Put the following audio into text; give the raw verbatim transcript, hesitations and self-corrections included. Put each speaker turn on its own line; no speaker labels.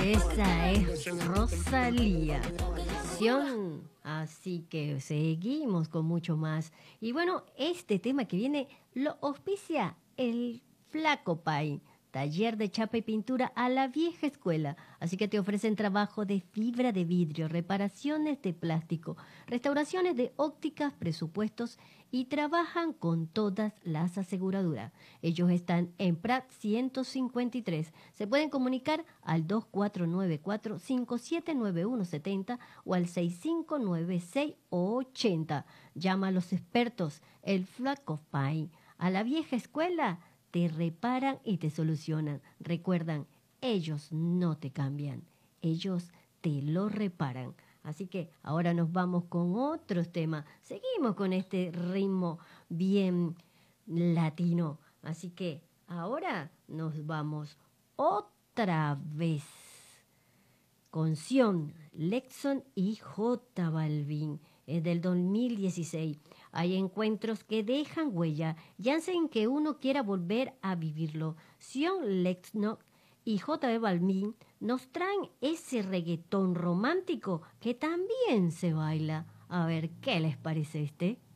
Esa es Rosalía. Sion. Así que seguimos con mucho más. Y bueno, este tema que viene lo auspicia el Flaco Pay, taller de chapa y pintura a la vieja escuela. Así que te ofrecen trabajo de fibra de vidrio, reparaciones de plástico, restauraciones de ópticas, presupuestos y trabajan con todas las aseguradoras. Ellos están en Prat ciento cincuenta y tres. Se pueden comunicar al dos cuatro nueve cuatro, cinco siete nueve uno siete cero o al seis cinco nueve seis ocho cero. Llama a los expertos, el Flaco Pay. A la vieja escuela te reparan y te solucionan. Recuerdan, ellos no te cambian, ellos te lo reparan. Así que ahora nos vamos con otros temas. Seguimos con este ritmo bien latino. Así que ahora nos vamos otra vez con Sion, Lexon y J Balvin. Es del dos mil dieciséis. Hay encuentros que dejan huella y hacen que uno quiera volver a vivirlo. Sion, Lexon y J B Balvin nos traen ese reggaetón romántico que también se baila. A ver, ¿qué les parece este?